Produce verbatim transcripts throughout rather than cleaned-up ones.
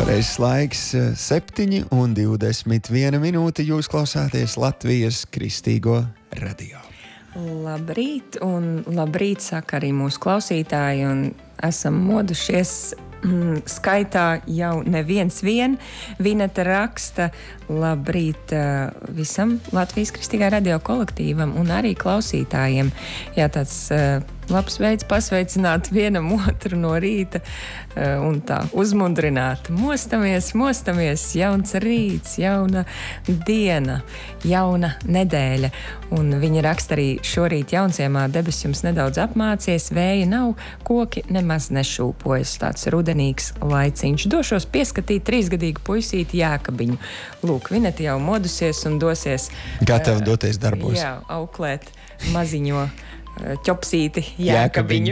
Pareizs laiks septiņi un divdesmit viena minūte. Jūs klausāties Latvijas Kristīgo radio. Labrīt, un labrīt saka arī mūsu klausītāji, un esam modušies mm, skaitā jau neviens vien. Vineta raksta labrīt uh, visam Latvijas Kristīgā radio kolektīvam un arī klausītājiem. Jā, tāds uh, labs veids pasveicināt vienam otru no rīta uh, un tā uzmundrināt. Mostamies, mostamies, jauns rīts, jauna diena, jauna nedēļa. Un viņa raksta arī šorīt Jaunziemā debes jums nedaudz apmācies, vēja nav, koki nemaz nešūpojas. Tāds rudenīgs laiciņš. Došos pieskatīt trīsgadīgu puisīti Jēkabiņu. Lūk, Vineta jau modusies un dosies. Gatavi uh, doties darbos. Jā, auklēt maziņo ķopsīti Jēkabiņu.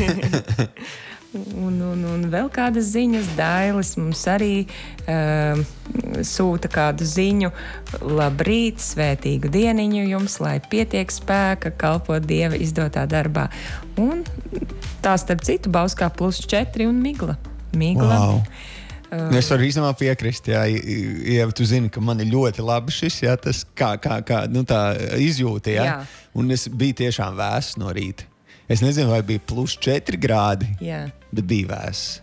un, un, un vēl kādas ziņas. Dailis mums arī uh, sūta kādu ziņu. Labrīt, svētīgu dieniņu jums, lai pietiek spēka kalpot Dieva izdotā darbā. Un tā starp citu Bauskā plus četri un migla. Migla. Wow. Uh, es varu īstenībā piekrist, jā, ja tu zini, ka man ir ļoti labi šis, jā, tas kā, kā, kā nu tā izjūta, jā. jā. Un es biju tiešām vēss no rīta. Es nezinu, vai bija plus četri grādi, jā. Bet bija vēss.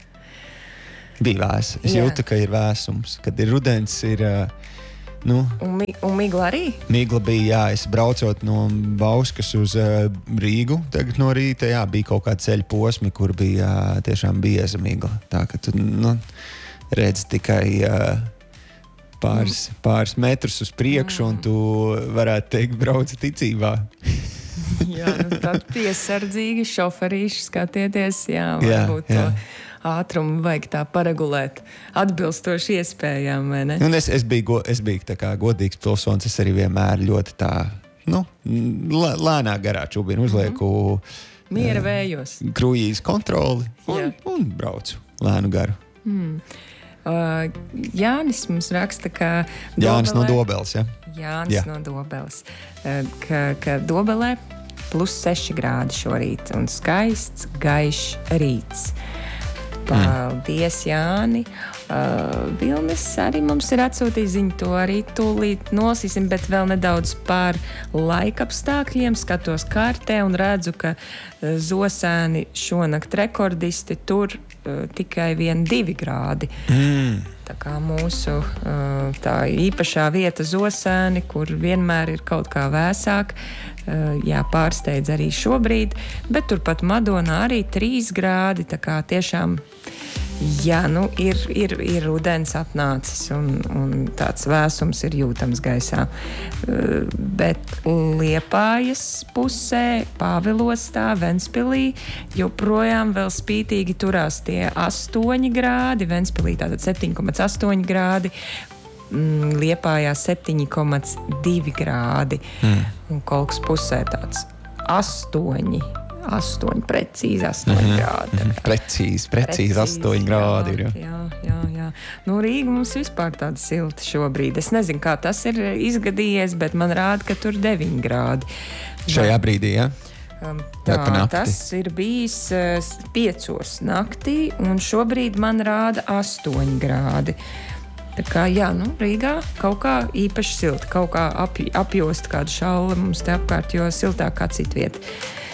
Bija vēss. Es jā. jūtu, ka ir vēsums. Kad ir rudens, ir, nu... Un, mi- un migla arī? Migla bija, jā. Es braucot no Bauskas uz uh, Rīgu tagad no rīta, jā, bija kaut kādi ceļu posmi, kur bija jā, tiešām bieza migla. Tā, ka tu, nu... redz tikai uh, pāris, pāris metrus uz priekšu, un tu varētu teikt, brauc ticībā. Jā, nu tad piesardzīgi šoferīši skatieties, jā, jā, varbūt jā. to ātrumu vajag tā paregulēt atbilstoši iespējām, vai ne? Un es, es biju, es biju tā kā godīgs pilsonis, es arī vienmēr ļoti tā, nu, lēnā garā čubinu uzlieku mm-hmm. miera vējos. Uh, krūjīs kontroli un, un braucu lēnu garu. Mm. Uh, Jānis mums raksta, ka Dobelē, Jānis no Dobeles, ja? Jānis Jā. no Dobeles, uh, ka, ka Dobelē plus seši grādi šorīt un skaists, gaišs rīts. Paldies, Jāni. Uh, Vilnis arī mums ir atsūtījis ziņu, to arī tūlīt nolasīsim, bet vēl nedaudz par laikapstākļiem. Skatos kartē un redzu, ka uh, Zosēni šonakt rekordisti tur uh, tikai vien divi grādi. Mm. Tā kā mūsu uh, tā īpašā vieta Zosēni, kur vienmēr ir kaut kā vēsāk, uh, jā, pārsteidz arī šobrīd, bet turpat Madonā arī trīs grādi, tā kā tiešām jā, nu ir, ir, ir rudens atnācis un, un tāds vēsums ir jūtams gaisā. Uh, bet Liepājas pusē, Pāvilostā, Ventspilī joprojām vēl spītīgi turās tie astoņi grādi, Ventspilī tātad septiņi komats astoņi grādi, mm, Liepājā septiņi komats divi grādi mm. un Kolkas pusē tāds astoņi. Astoņi, precīzi astoņi mm-hmm. grādi. Mm-hmm. Precīzi, precīzi astoņi grādi ir. Jā, jā, jā. Nu, Rīga mums vispār tāda silta šobrīd. Es nezinu, kā tas ir izgadījies, bet man rāda, ka tur deviņi grādi. Šajā brīdī, jā? Um, tā, tas ir bijis uh, piecos naktī, un šobrīd man rāda astoņi grādi. Tā kā, jā, nu, Rīgā kaut kā īpaši silta, kaut kā ap, apjost kādu šauli mums te apkārt, jo siltāk kā citvieta.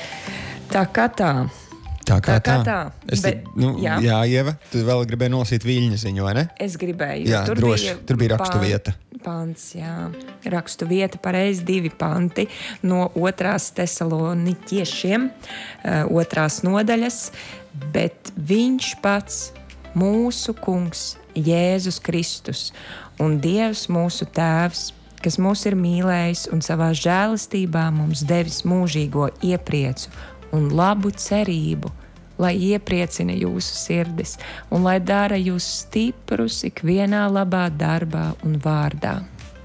Tā kā tā. Tā kā tā. tā. tā. Es, Bet, nu, jā. jā, Ieva, tu vēl gribēji nolasīt Viļņa ziņu, vai ne? Es gribēju. Jā, tur droši. Bija tur bija rakstu vieta. Pants, jā. Rakstu vieta, pareizi divi panti no otrās Tesaloniķiešiem, otrās nodaļas, bet viņš pats, mūsu kungs, Jēzus Kristus un Dievs mūsu tēvs, kas mūs ir mīlējis un savā žēlastībā mums devis mūžīgo iepriecu un labu cerību, lai iepriecina jūsu sirdis un lai dara jūs stiprus ikvienā labā darbā un vārdā.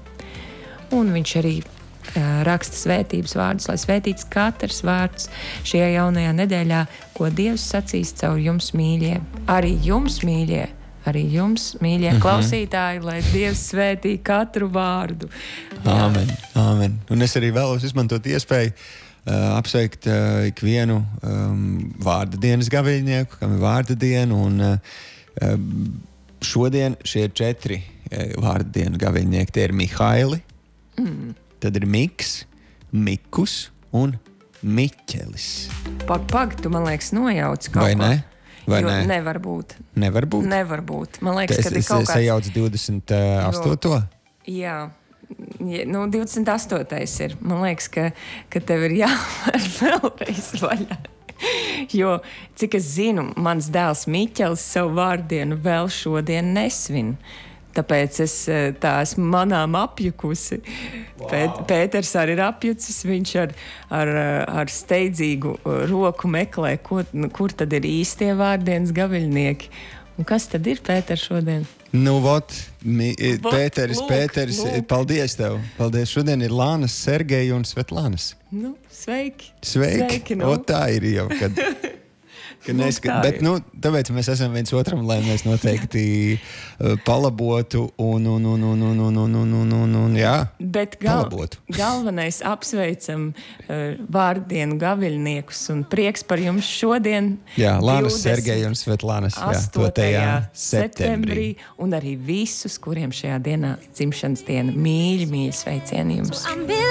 Un viņš arī uh, raksta svētības vārdus, lai svētīts katrs vārds šajā jaunajā nedēļā, ko Dievs sacīs caur jums, mīļie. Arī jums, mīļie, arī jums, mīļie mm-hmm. klausītāji, lai Dievs svētī katru vārdu. Āmen, āmen. Un es arī vēlos izmantot iespēju Uh, apsveikt uh, ikvienu um, vārda dienas gaviļnieku, kam ir vārda diena, un uh, šodien šie ir četri vārdienu gaviļnieki. Tie ir Mihaili, mm. tad ir Miks, Mikus un Miķelis. Pag, pag, tu man liekas nojauc kaut ko. Vai ne? Vai jo ne? Nevar būt. Nevar būt? Nevar būt. Man liekas, es, ka ir kaut kāds... Es sajauc divdesmit astoto Jā. Ja, nu, divdesmit astotais ir. Man liekas, ka, ka tev ir jāvar vēlreiz vaļā. Jo, cik es zinu, mans dēls Miķelis savu vārdienu vēl šodien nesvin. Tāpēc es tā esmu manām apjukusi. Wow. Pēt, Pēters arī ir apjucis. Viņš ar, ar, ar steidzīgu roku meklē, ko, kur tad ir īstie vārdienas gaviļnieki. Un kas tad ir, Pēter, šodien? Nu, vot, mi, Pēteris, lūk, Pēteris, lūk. Paldies tev. Paldies. Šodien ir Lānas, Sergeja un Svetlānas. Nu, sveiki. Sveiki. Sveiki nu. O, tā ir jau, kad... Neska, bet, nu, tāpēc mēs esam viens otram, lai mēs noteikti uh, palabotu un, un, un, un, un, un, un, un, un, un jā, bet gal, palabotu. Galvenais apsveicam uh, vārdienu gaviļniekus un prieks par jums šodien. Jā, Lānas, Sergeja un Svetlānas. astotajā septembrī un arī visus, kuriem šajā dienā dzimšanas diena mīļi, mīļi sveicieni jums. So